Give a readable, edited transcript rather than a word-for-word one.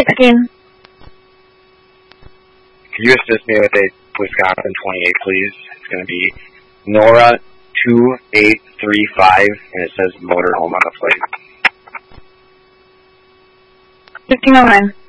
16. Can you assist me with a Wisconsin 28, please? It's going to be Nora 2835, and it says motorhome on the plate. 1509.